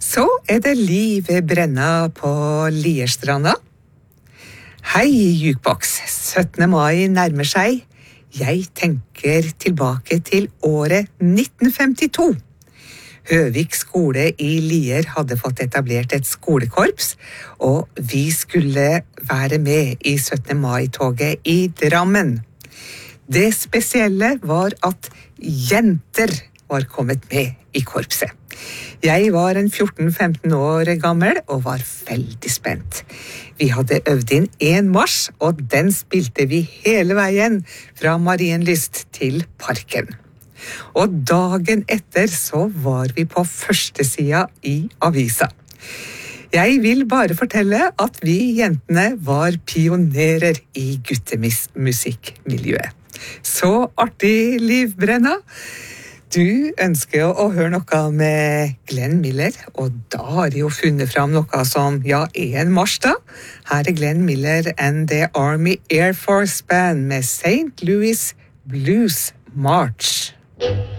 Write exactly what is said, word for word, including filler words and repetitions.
Så er det Liv Brenna på Lierstranda. Hei, Jukebox. syttende mai nærmer seg. Jeg tenker tilbake til året nitten femtito. Høvik skole i Lier hadde fått etablert et skolekorps, og vi skulle være med i syttende mai-toget i Drammen. Det spesielle var at jenter var kommet med i korpset. Jeg var en fjorten femten år gammel og var veldig spent. Vi hadde øvd inn en marsj, og den spilte vi hele veien fra Marienlyst til Parken. Og dagen etter så var vi på første sida i avisa. Jeg vil bare fortelle at vi jentene var pionerer i guttemusikkmiljøet. Så artig, Liv Brenna! Du ønsker å høre noe med Glenn Miller, og da har de jo funnet fram noe som, ja, er en marsj da. Her er Glenn Miller and the Army Air Force Band med Saint Louis Blues March.